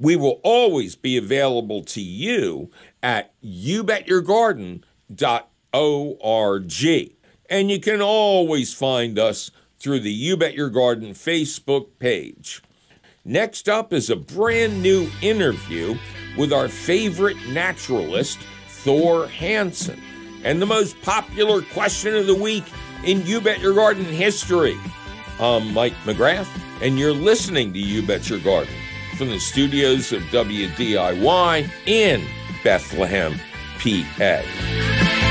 We will always be available to you at youbetyourgarden.org. And you can always find us through the You Bet Your Garden Facebook page. Next up is a brand new interview with our favorite naturalist, Thor Hansen, and the most popular question of the week in You Bet Your Garden history. I'm Mike McGrath, and you're listening to You Bet Your Garden from the studios of WDIY in Bethlehem, PA.